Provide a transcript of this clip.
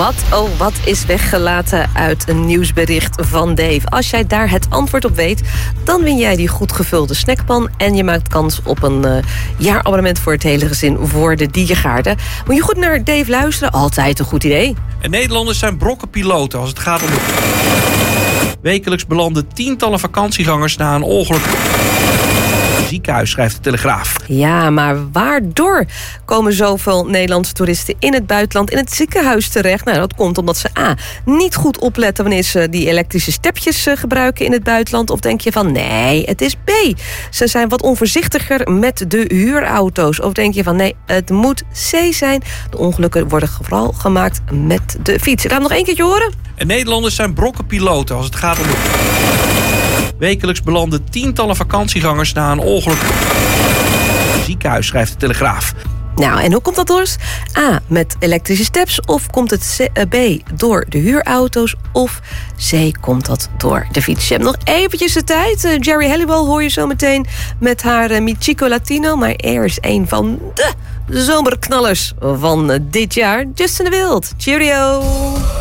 wat is weggelaten uit een nieuwsbericht van Dave? Als jij daar het antwoord op weet, dan win jij die goed gevulde snackpan en je maakt kans op een jaarabonnement voor het hele gezin voor de Diergaarden. Moet je goed naar Dave luisteren? Altijd een goed idee. En Nederlanders zijn brokkenpiloten als het gaat om wekelijks belanden tientallen vakantiegangers na een ongeluk. Ziekenhuis, schrijft de Telegraaf. Ja, maar waardoor komen zoveel Nederlandse toeristen in het buitenland in het ziekenhuis terecht? Nou, dat komt omdat ze niet goed opletten wanneer ze die elektrische stepjes gebruiken in het buitenland. Of denk je van nee, het is B. Ze zijn wat onvoorzichtiger met de huurauto's. Of denk je van nee, het moet C zijn. De ongelukken worden vooral gemaakt met de fiets. Ik ga het nog één keertje horen. En Nederlanders zijn brokkenpiloten als het gaat om wekelijks belanden tientallen vakantiegangers na een ongeluk. Ziekenhuis, schrijft de Telegraaf. Nou, en hoe komt dat dus? A, met elektrische steps, of komt het B, door de huurauto's, of C, komt dat door de fiets? Je hebt nog eventjes de tijd. Jerry Halliwell hoor je zo meteen met haar Mi Chico Latino, maar er is een van de zomerknallers van dit jaar, Justin de Wild. Cheerio!